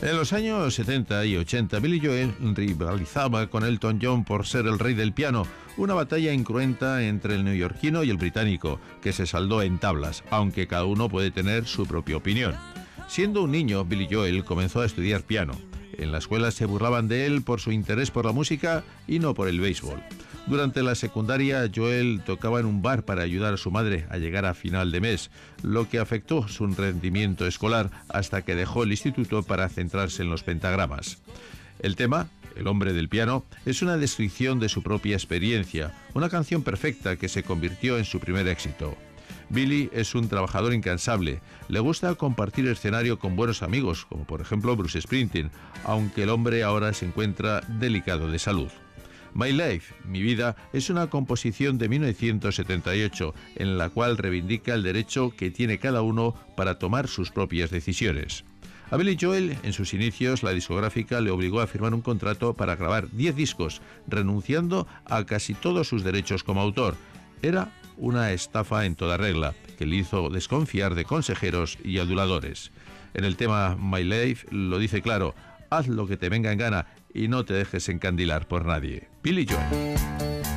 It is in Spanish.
En los años 70 y 80, Billy Joel rivalizaba con Elton John por ser el rey del piano, una batalla incruenta entre el neoyorquino y el británico, que se saldó en tablas, aunque cada uno puede tener su propia opinión. Siendo un niño, Billy Joel comenzó a estudiar piano. En la escuela se burlaban de él por su interés por la música y no por el béisbol. Durante la secundaria, Joel tocaba en un bar para ayudar a su madre a llegar a final de mes, lo que afectó su rendimiento escolar hasta que dejó el instituto para centrarse en los pentagramas. El tema, El hombre del piano, es una descripción de su propia experiencia, una canción perfecta que se convirtió en su primer éxito. Billy es un trabajador incansable. Le gusta compartir escenario con buenos amigos, como por ejemplo Bruce Springsteen, aunque el hombre ahora se encuentra delicado de salud. My Life, Mi Vida, es una composición de 1978 en la cual reivindica el derecho que tiene cada uno para tomar sus propias decisiones. A Billy Joel, en sus inicios, la discográfica le obligó a firmar un contrato para grabar 10 discos, renunciando a casi todos sus derechos como autor. Era una estafa en toda regla, que le hizo desconfiar de consejeros y aduladores. En el tema My Life lo dice claro: haz lo que te venga en gana y no te dejes encandilar por nadie. Billy Joel.